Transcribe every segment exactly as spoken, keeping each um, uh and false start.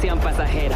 conexión pasajera.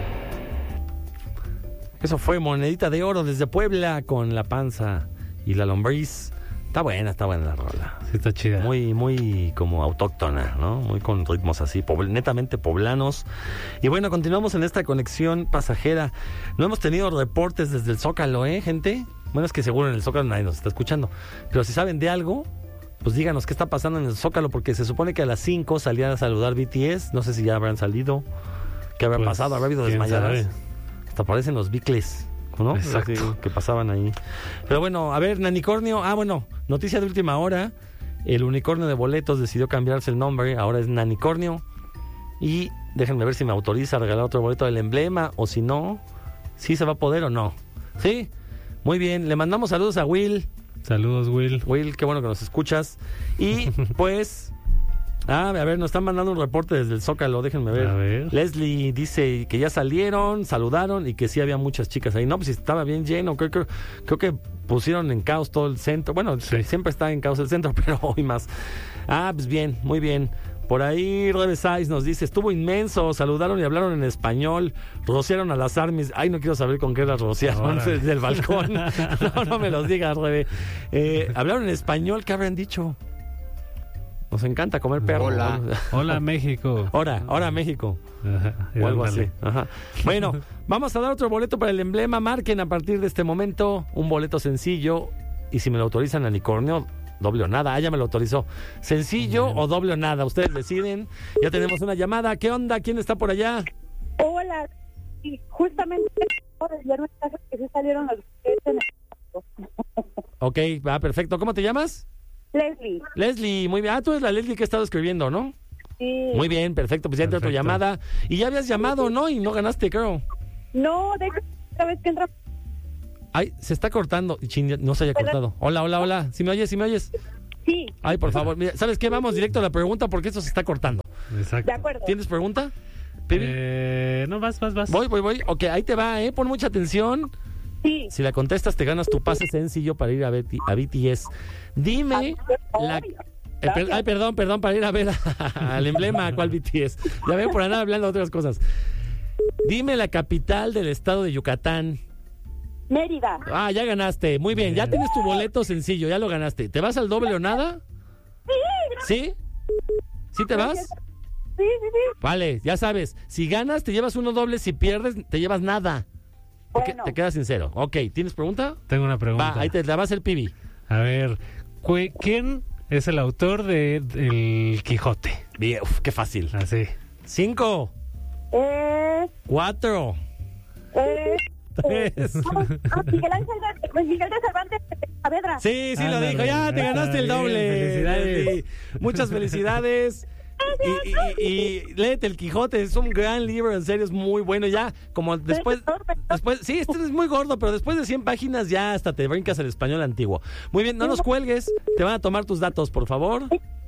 Eso fue Monedita de Oro desde Puebla con La Panza y La Lombriz. Está buena, está buena la rola. Sí, está chida. Muy, muy como autóctona, ¿no? Muy con ritmos así, pobl- netamente poblanos. Y bueno, continuamos en esta conexión pasajera. No hemos tenido reportes desde el Zócalo, ¿eh, gente? Bueno, es que seguro en el Zócalo nadie nos está escuchando. Pero si saben de algo, pues díganos qué está pasando en el Zócalo, porque se supone que a las cinco salían a saludar B T S. No sé si ya habrán salido. ¿Qué habrá pues, pasado? ¿Habrá habido desmayadas? Hasta parecen los bicles, ¿no? Exacto. Que, que pasaban ahí. Pero bueno, a ver, Nanicornio. Ah, bueno, noticia de última hora. El unicornio de boletos decidió cambiarse el nombre. Ahora es Nanicornio. Y déjenme ver si me autoriza a regalar otro boleto del emblema. O si no, ¿sí se va a poder o no? ¿Sí? Muy bien. Le mandamos saludos a Will. Saludos, Will. Will, qué bueno que nos escuchas. Y pues... Ah, a ver, nos están mandando un reporte desde el Zócalo, déjenme ver. A ver. Leslie dice que ya salieron, saludaron y que sí había muchas chicas ahí. No, pues estaba bien lleno, creo, creo, creo que pusieron en caos todo el centro. Bueno, sí. Siempre está en caos el centro, pero hoy más. Ah, pues bien, muy bien. Por ahí Rebe Saiz nos dice, estuvo inmenso, saludaron y hablaron en español, rociaron a las armies. Ay, no quiero saber con qué las rociaron desde el balcón. No, no me los digas, Rebe. Eh, hablaron en español, ¿qué habrán dicho? Nos encanta comer perro. Hola. Hola, México. Ahora, ahora México. Ajá, o algo así. Ajá. Bueno, vamos a dar otro boleto para el emblema. Marquen a partir de este momento un boleto sencillo. Y si me lo autorizan, Nanicornio, doble o nada. Ah, ya me lo autorizó. Sencillo Bien. O doble o nada. Ustedes deciden. Ya tenemos una llamada. ¿Qué onda? ¿Quién está por allá? Hola. Sí, justamente ya no está, que se salieron los... Ok, va, perfecto. ¿Cómo te llamas? Leslie. Leslie, muy bien. Ah, tú eres la Leslie que he estado escribiendo, ¿no? Sí. Muy bien, perfecto. Pues ya entró tu llamada. Y ya habías llamado, ¿no? Y no ganaste, creo. No, de otra vez que entra. Ay, se está cortando. Chin, no se haya cortado. Hola, hola, hola. ¿Sí me oyes? ¿Sí me oyes? Sí. Ay, por favor. Mira, ¿sabes qué? Vamos directo a la pregunta porque esto se está cortando. Exacto. De acuerdo. ¿Tienes pregunta? ¿Pibi? Eh, no, vas, vas, vas. Voy, voy, voy. Ok, ahí te va, ¿eh? Pon mucha atención. Sí. Si la contestas, te ganas tu pase sencillo para ir a, B T, a B T S. Dime la... Eh, per, ay, perdón, perdón, para ir a ver a, al emblema, ¿cuál B T S? Ya veo por andar hablando de otras cosas. Dime la capital del estado de Yucatán. Mérida. Ah, ya ganaste. Muy bien, ya tienes tu boleto sencillo, ya lo ganaste. ¿Te vas al doble o nada? ¿Sí? ¿Sí te vas? Sí, sí, sí. Vale, ya sabes. Si ganas, te llevas uno doble. Si pierdes, te llevas nada. Bueno. Te quedas sincero. Ok, ¿tienes pregunta? Tengo una pregunta. Va, ahí te la va a hacer Pibi. A ver, ¿quién es el autor de El Quijote? Bien, uf, qué fácil. Así. Cinco. Eh, Cuatro. eh, Tres. eh, ah, Miguel Ángel de, Miguel de Cervantes Saavedra. Sí, sí, Ah, lo no, dijo. no, Ya no, te ganaste el bien, doble. felicidades. Sí. Muchas felicidades. Y, y, y, y léete El Quijote, es un gran libro, en serio, es muy bueno. Ya, como después, después, sí, este es muy gordo, pero después de cien páginas ya hasta te brincas el español antiguo. Muy bien, no nos cuelgues, te van a tomar tus datos, por favor.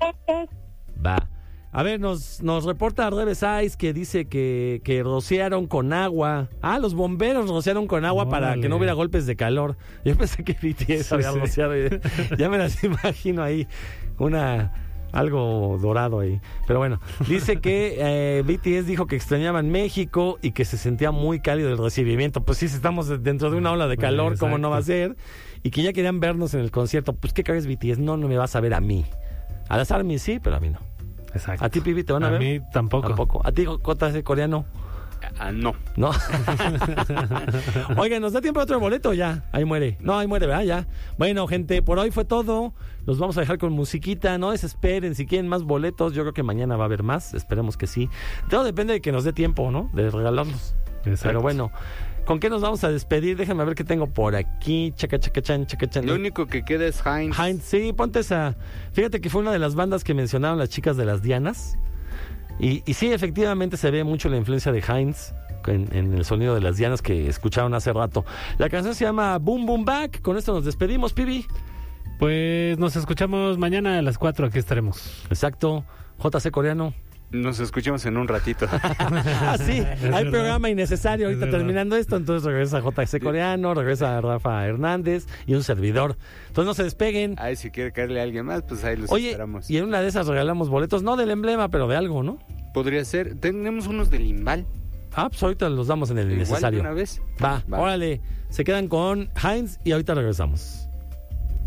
Va. A ver, nos, nos reporta Rebe Saiz que dice que, que rociaron con agua. Ah, los bomberos rociaron con agua Órale. para que no hubiera golpes de calor. Yo pensé que B T S Sí, había sí. rociado. Ya me las imagino ahí. Una... algo dorado ahí. Pero bueno, dice que eh, B T S dijo que extrañaban México y que se sentía muy cálido el recibimiento. Pues sí, si estamos dentro de una ola de calor, Exacto. ¿cómo no va a ser? Y que ya querían vernos en el concierto. Pues, ¿qué crees, B T S? No, no me vas a ver a mí. A las armies sí, pero a mí no. Exacto. ¿A ti, Pibi, te van a, a ver? A mí tampoco. Tampoco. ¿A ti, J C coreano? Ah, no. No. Oigan, ¿nos da tiempo a otro boleto? Ya, ahí muere. No, ahí muere, ¿verdad? Ya. Bueno, gente, por hoy fue todo. Los vamos a dejar con musiquita. No desesperen. Si quieren más boletos, yo creo que mañana va a haber más. Esperemos que sí. Todo depende de que nos dé tiempo, ¿no? De regalarlos. Exacto. Pero bueno, ¿con qué nos vamos a despedir? Déjame ver qué tengo por aquí. Chaca, chaca, chan, chaca, chan. Lo único que queda es Heinz. Heinz, sí, ponte esa. Fíjate que fue una de las bandas que mencionaron las chicas de las Dianas. Y, y sí, efectivamente se ve mucho la influencia de Heinz en, en el sonido de las Dianas que escucharon hace rato. La canción se llama Boom Boom Back. Con esto nos despedimos, Pibi. Pues nos escuchamos mañana a las cuatro, aquí estaremos. Exacto. J C coreano. Nos escuchamos en un ratito. Ah, sí, hay programa innecesario ahorita terminando esto, entonces regresa J C coreano, regresa Rafa Hernández y un servidor. Entonces no se despeguen. Ay, si quiere caerle a alguien más, pues ahí los Oye, esperamos. y en una de esas regalamos boletos, no del emblema, pero de algo, ¿no? Podría ser. Tenemos unos del Imbal. Ah, pues ahorita los damos en el Igual de necesario. una vez. Va, Va. órale. Se quedan con Heinz y ahorita regresamos.